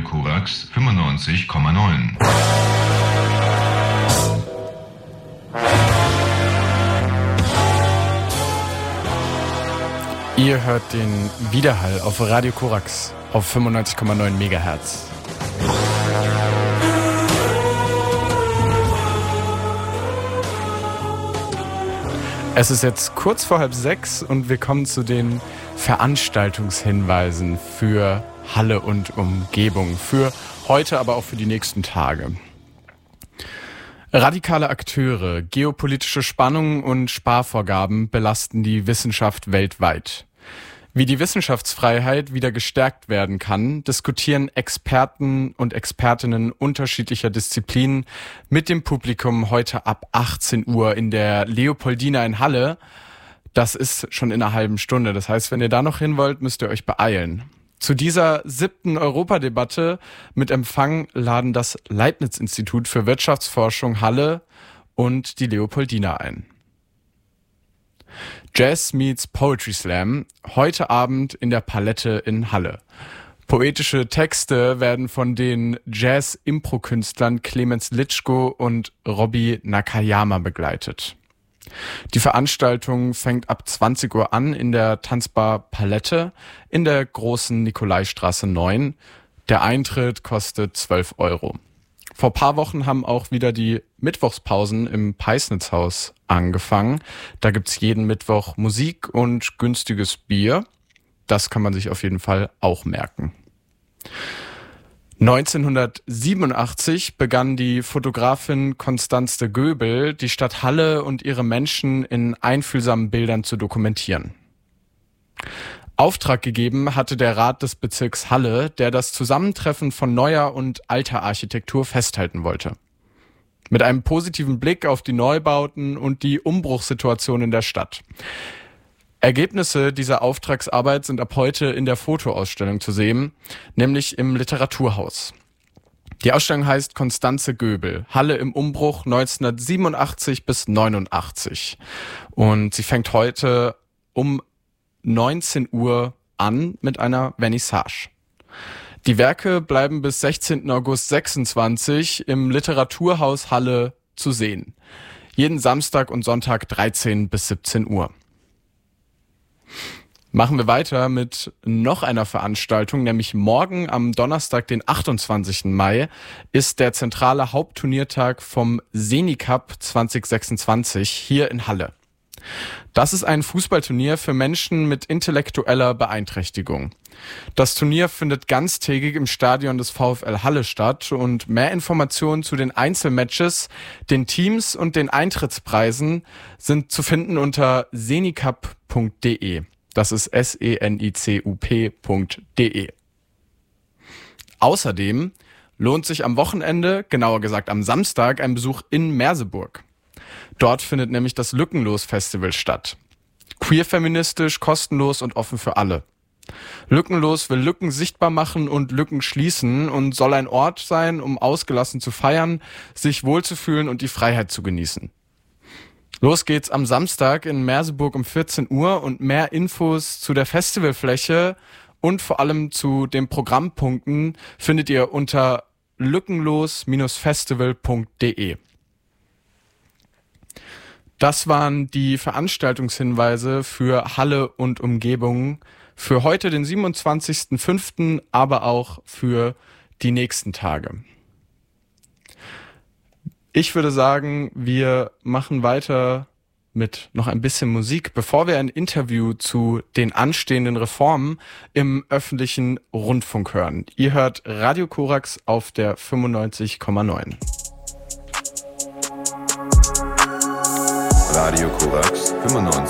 Radio Korax 95,9. Ihr hört den Widerhall auf Radio Korax auf 95,9 Megahertz. Es ist jetzt kurz vor 5:30 und wir kommen zu den Veranstaltungshinweisen für Halle und Umgebung. Für heute, aber auch für die nächsten Tage. Radikale Akteure, geopolitische Spannungen und Sparvorgaben belasten die Wissenschaft weltweit. Wie die Wissenschaftsfreiheit wieder gestärkt werden kann, diskutieren Experten und Expertinnen unterschiedlicher Disziplinen mit dem Publikum heute ab 18 Uhr in der Leopoldina in Halle. Das ist schon in einer halben Stunde. Das heißt, wenn ihr da noch hin wollt, müsst ihr euch beeilen. Zu dieser 7. Europadebatte mit Empfang laden das Leibniz-Institut für Wirtschaftsforschung Halle und die Leopoldina ein. Jazz meets Poetry Slam, heute Abend in der Palette in Halle. Poetische Texte werden von den Jazz-Impro-Künstlern Clemens Litschko und Robbie Nakayama begleitet. Die Veranstaltung fängt ab 20 Uhr an in der Tanzbar Palette in der großen Nikolaistraße 9. Der Eintritt kostet 12 Euro. Vor ein paar Wochen haben auch wieder die Mittwochspausen im Peisnitzhaus angefangen. Da gibt's jeden Mittwoch Musik und günstiges Bier. Das kann man sich auf jeden Fall auch merken. 1987 begann die Fotografin Constanze Göbel, die Stadt Halle und ihre Menschen in einfühlsamen Bildern zu dokumentieren. Auftrag gegeben hatte der Rat des Bezirks Halle, der das Zusammentreffen von neuer und alter Architektur festhalten wollte. Mit einem positiven Blick auf die Neubauten und die Umbruchssituation in der Stadt. Ergebnisse dieser Auftragsarbeit sind ab heute in der Fotoausstellung zu sehen, nämlich im Literaturhaus. Die Ausstellung heißt Constanze Göbel, Halle im Umbruch 1987 bis 89. Und sie fängt heute um 19 Uhr an mit einer Vernissage. Die Werke bleiben bis 16. August 26 im Literaturhaus Halle zu sehen. Jeden Samstag und Sonntag 13 bis 17 Uhr. Machen wir weiter mit noch einer Veranstaltung, nämlich morgen am Donnerstag, den 28. Mai, ist der zentrale Hauptturniertag vom Senicup 2026 hier in Halle. Das ist ein Fußballturnier für Menschen mit intellektueller Beeinträchtigung. Das Turnier findet ganztägig im Stadion des VfL Halle statt und mehr Informationen zu den Einzelmatches, den Teams und den Eintrittspreisen sind zu finden unter senicup.de. Das ist senicup.de. Außerdem lohnt sich am Wochenende, genauer gesagt am Samstag, ein Besuch in Merseburg. Dort findet nämlich das Lückenlos-Festival statt. Queer-feministisch, kostenlos und offen für alle. Lückenlos will Lücken sichtbar machen und Lücken schließen und soll ein Ort sein, um ausgelassen zu feiern, sich wohlzufühlen und die Freiheit zu genießen. Los geht's am Samstag in Merseburg um 14 Uhr und mehr Infos zu der Festivalfläche und vor allem zu den Programmpunkten findet ihr unter lückenlos-festival.de. Das waren die Veranstaltungshinweise für Halle und Umgebung für heute, den 27.05., aber auch für die nächsten Tage. Ich würde sagen, wir machen weiter mit noch ein bisschen Musik, bevor wir ein Interview zu den anstehenden Reformen im öffentlichen Rundfunk hören. Ihr hört Radio Korax auf der 95,9. Radio Korax 95,9.